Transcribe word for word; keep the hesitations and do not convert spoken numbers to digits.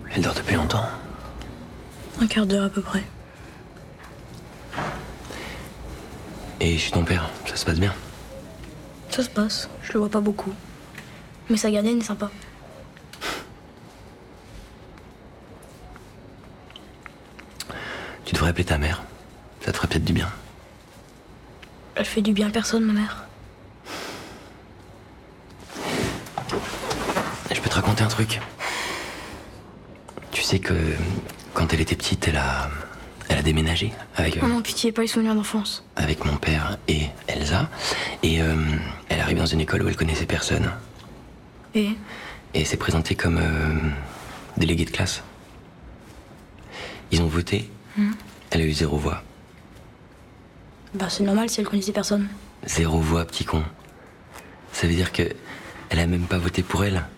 Elle dort depuis longtemps. Un quart d'heure à peu près. Et chez ton père, ça se passe bien? Ça se passe, je le vois pas beaucoup. Mais sa gardienne est sympa. Tu devrais appeler ta mère. Ça te ferait peut-être du bien. Elle fait du bien à personne, ma mère. Je peux te raconter un truc. Tu sais que quand elle était petite, elle a, elle a déménagé avec, euh, Oh non, pitié, pas les souvenirs d'enfance. avec mon père et Elsa. Et euh, elle arrive dans une école où elle connaissait personne. Et Et elle s'est présentée comme euh, déléguée de classe. Ils ont voté. Hmm. Elle a eu zéro voix. Bah c'est normal si elle connaissait personne. Zéro voix, petit con. Ça veut dire que elle a même pas voté pour elle.